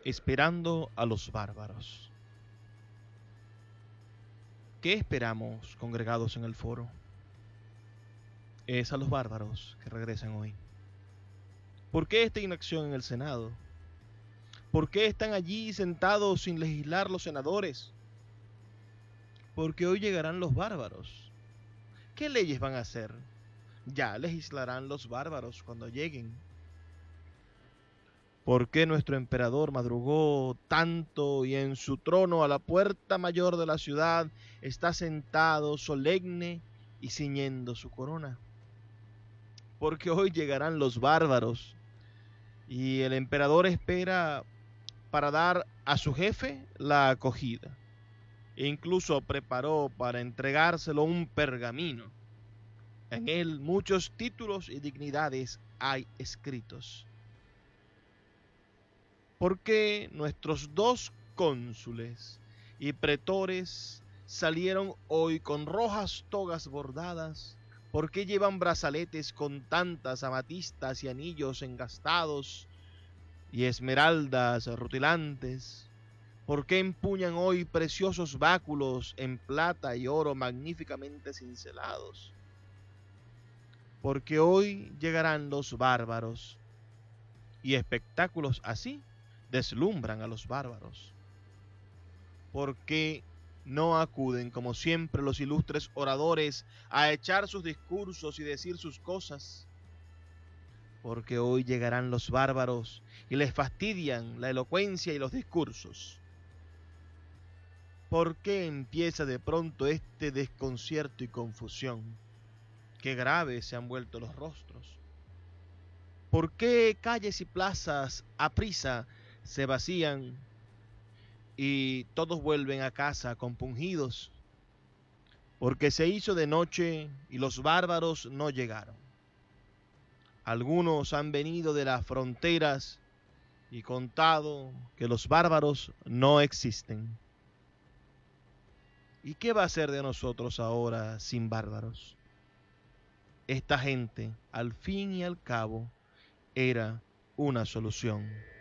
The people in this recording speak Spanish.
Esperando a los bárbaros. ¿Qué esperamos congregados en el foro? Es a los bárbaros que regresan hoy. ¿Por qué esta inacción en el Senado? ¿Por qué están allí sentados sin legislar los senadores? Porque hoy llegarán los bárbaros. ¿Qué leyes van a hacer? Ya legislarán los bárbaros cuando lleguen. ¿Por qué nuestro emperador madrugó tanto y en su trono a la puerta mayor de la ciudad está sentado solemne y ciñendo su corona? Porque hoy llegarán los bárbaros y el emperador espera para dar a su jefe la acogida. E incluso preparó para entregárselo un pergamino. En él muchos títulos y dignidades hay escritos. Porque nuestros dos cónsules y pretores salieron hoy con rojas togas bordadas? ¿Por qué llevan brazaletes con tantas amatistas y anillos engastados y esmeraldas rutilantes? ¿Por qué empuñan hoy preciosos báculos en plata y oro magníficamente cincelados? Porque hoy llegarán los bárbaros, y espectáculos así deslumbran a los bárbaros. ¿Por qué no acuden como siempre los ilustres oradores a echar sus discursos y decir sus cosas? Porque hoy llegarán los bárbaros y les fastidian la elocuencia y los discursos. ¿Por qué empieza de pronto este desconcierto y confusión? Qué graves se han vuelto los rostros. ¿Por qué calles y plazas aprisa se vacían y todos vuelven a casa compungidos? Porque se hizo de noche y los bárbaros no llegaron. Algunos han venido de las fronteras y contado que los bárbaros no existen. ¿Y qué va a ser de nosotros ahora sin bárbaros? Esta gente, al fin y al cabo, era una solución.